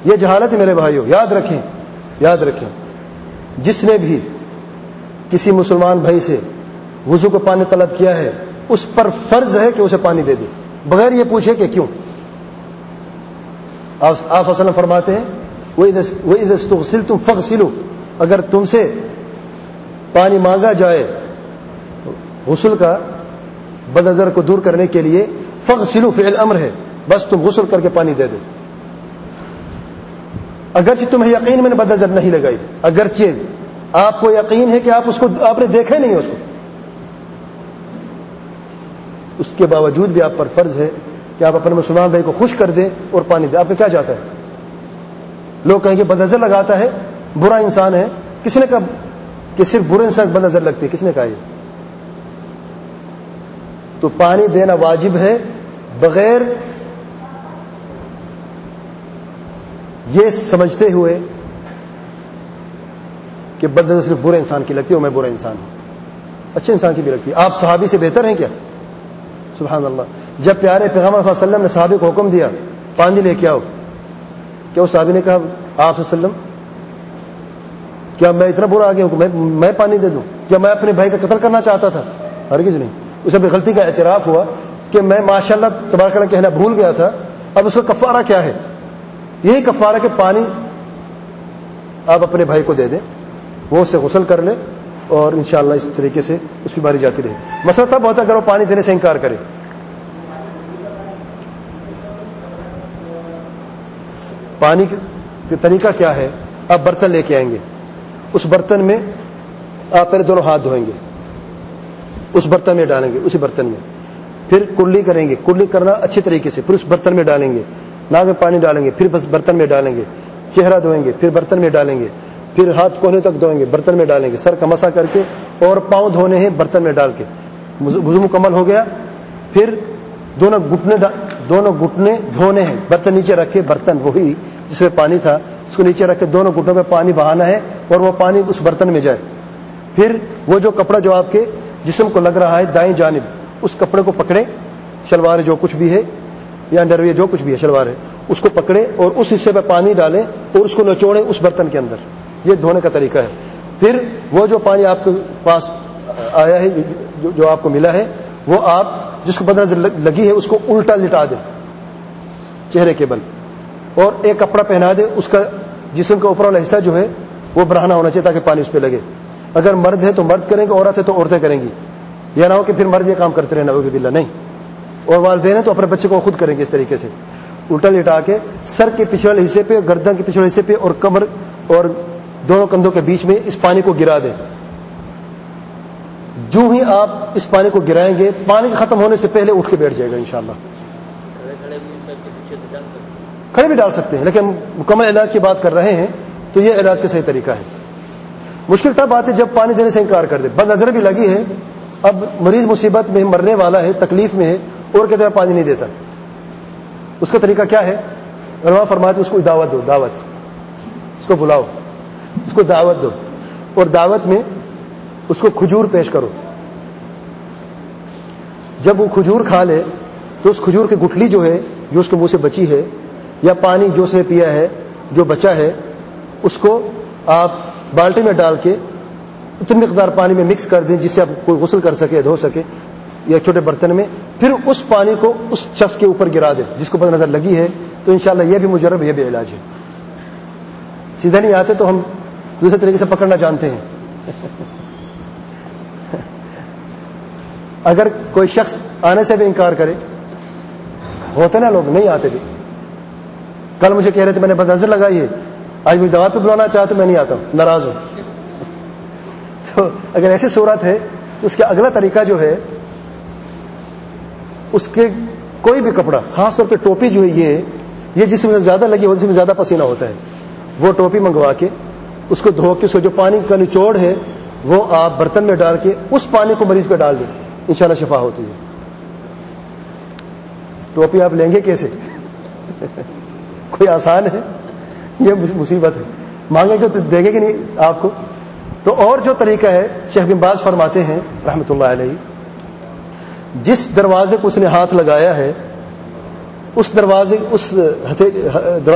یہ جہالت ہے میرے بھائیوں. یاد رکھیں جس نے بھی کسی مسلمان بھائی سے وضو کو پانی طلب کیا ہے اس پر فرض ہے کہ اسے پانی دے دے بغیر یہ پوچھے کہ کیوں. آپ صلی اللہ علیہ وسلم فرماتے ہیں وَإِذَا اسْتُغْسِلْتُمْ فَاغْسِلُوا، اگر تم سے پانی مانگا جائے غسل کا بد نظر کو دور کرنے کے لیے، فَاغْسِلُوا فعل امر ہے، بس تم غسل کر کے پانی دے دو. اگرچہ تمہیں یقین میں نے بد نظر نہیں لگائی، اگرچہ آپ کو یقین ہے کہ آپ نے دیکھا نہیں اس کو، اس کے باوجود بھی آپ پر فرض ہے کہ آپ اپنے مسلمان بھائی کو خوش کر دیں اور پانی دیں. آپ کو کیا جاتا ہے؟ لوگ کہیں گے بد نظر لگاتا ہے، برا انسان ہے. کس نے کہا کہ صرف برے انسان بد نظر لگتی ہے؟ کس نے کہا یہ؟ تو پانی دینا واجب ہے بغیر یہ سمجھتے ہوئے کہ بد نظر صرف برے انسان کی لگتی ہے اور میں برا انسان ہوں. اچھے انسان کی بھی لگتی ہے. آپ صحابی سے بہتر ہیں کیا؟ سبحان اللہ. جب پیارے پیغمبر صلی اللہ علیہ وسلم نے صحابی کو حکم دیا پانی لے کے آؤ، کیا اس صحابی نے کہا آپ صلی اللہ علیہ وسلم کیا میں اتنا برا آ گیا ہوں کہ میں پانی دے دوں؟ کیا میں اپنے بھائی کا قتل کرنا چاہتا تھا؟ ہرگز نہیں. اسے اپنی غلطی کا اعتراف ہوا کہ میں ماشاءاللہ تبارک اللہ کہنا بھول گیا تھا. اب اس کا کفارہ کیا ہے؟ یہی کفارہ کہ پانی آپ اپنے بھائی کو دے دیں، وہ اسے غسل کر لے اور انشاءاللہ اس طریقے سے اس کی باری جاتی رہے. مسئلہ تب ہوتا ہے اگر وہ پانی دینے سے انکار کرے. پانی کا طریقہ کیا ہے؟ آپ برتن لے کے آئیں گے، اس برتن میں آپ پہلے دونوں ہاتھ دھوئیں گے، اس برتن میں ڈالیں گے، اسی برتن میں پھر کلی کریں گے، کلی کرنا اچھی طریقے سے، پھر اس برتن میں ڈالیں گے، ناک میں پانی ڈالیں گے، پھر بس برتن میں ڈالیں گے، چہرہ دھوئیں گے، پھر برتن میں ڈالیں گے، پھر ہاتھ کونے تک دھوئیں گے، برتن میں ڈالیں گے، سر کا مسح کر کے، اور پاؤں دھونے ہیں برتن میں ڈال کے. وضو مکمل ہو گیا. پھر دونوں گھٹنے دھونے ہیں، برتن نیچے رکھے، برتن وہی جس میں پانی تھا اس کو نیچے رکھ کے دونوں گھٹنوں میں پانی بہانا ہے اور وہ پانی اس برتن میں جائے. پھر وہ جو کپڑا جو آپ کے جسم کو لگ رہا ہے دائیں جانب، اس کپڑے کو پکڑے، شلوار جو کچھ بھی ہے یا انڈرویئر جو کچھ بھی ہے شلوار ہے، اس کو پکڑے اور اس حصے پہ پانی ڈالیں اور اس کو نچوڑیں اس برتن کے اندر. یہ دھونے کا طریقہ ہے. پھر وہ جو پانی آپ کے پاس آیا ہے، جو آپ کو ملا ہے، وہ آپ جس کو بد نظر لگی ہے اس کو الٹا لٹا دیں چہرے کے بل، اور ایک کپڑا پہنا دیں. اس کا جسم کا اوپر والا حصہ جو ہے وہ برہنہ ہونا چاہیے تاکہ پانی اس پہ لگے. اگر مرد ہے تو مرد کریں گے، عورت ہے تو عورتیں کریں گی. یہ نہ ہو کہ پھر مرد یہ کام کرتے رہے، نعوذ باللہ، نہیں. اور والدین ہیں تو اپنے بچے کو خود کریں گے اس طریقے سے الٹا لٹا کے سر کے پچھلے والے حصے پہ، گردن کے پچھلے حصے پہ اور کمر اور دونوں کندھوں کے بیچ میں اس پانی کو گرا دیں. جو ہی آپ اس پانی کو گرائیں گے پانی ختم ہونے سے پہلے اٹھ کے بیٹھ جائے گا انشاءاللہ. کھڑے بھی ڈال سکتے ہیں لیکن مکمل علاج کی بات کر رہے ہیں تو یہ علاج کا صحیح طریقہ ہے. مشکل تب آتی ہے جب پانی دینے سے انکار کر دے. بد نظر بھی لگی ہے، اب مریض مصیبت میں مرنے والا ہے، تکلیف میں ہے اور کہتے ہیں پانی نہیں دیتا. اس کا طریقہ کیا ہے؟ علماء فرماتے اس کو دعوت دو، دعوت، اس کو بلاؤ، اس کو دعوت دو اور دعوت میں اس کو کھجور پیش کرو. جب وہ کھجور کھا لے تو اس کھجور کی گٹھلی جو ہے جو اس کے منہ سے بچی ہے یا پانی جو اس نے پیا ہے جو بچا ہے اس کو آپ بالٹی میں ڈال کے اتنی مقدار پانی میں مکس کر دیں جس سے آپ کوئی غسل کر سکے، دھو سکے، یا چھوٹے برتن میں. پھر اس پانی کو اس شخص کے اوپر گرا دیں جس کو بد نظر لگی ہے. تو انشاءاللہ یہ بھی مجرب، یہ بھی علاج ہے. سیدھا نہیں آتے تو ہم دوسرے طریقے سے پکڑنا جانتے ہیں. اگر کوئی شخص آنے سے بھی انکار کرے، ہوتے نا لوگ نہیں آتے بھی. کل مجھے کہہ رہے تھے میں نے بد نظر لگائی ہے، آج مجھے دعوت پہ بلانا چاہتے میں نہیں آتا ہوں، ناراض ہوں. تو اگر ایسی صورت ہے تو اس کا اگلا طریقہ جو ہے اس کے کوئی بھی کپڑا، خاص طور پہ ٹوپی جو ہے یہ جس میں زیادہ لگی ہو جس میں زیادہ پسینہ ہوتا ہے، وہ ٹوپی منگوا کے اس کو دھو کے اس کو جو پانی کا نچوڑ ہے وہ آپ برتن میں ڈال کے اس پانی کو مریض پہ ڈال دیں، انشاءاللہ شفا ہوتی ہے. ٹوپی آپ لیں گے کیسے؟ کوئی آسان ہے؟ یہ مصیبت ہے. مانگے گے تو دے گے کہ نہیں آپ کو. تو اور جو طریقہ ہے شیخ بن باز فرماتے ہیں رحمۃ اللہ علیہ، جس دروازے کو اس نے ہاتھ لگایا ہے اس دروازے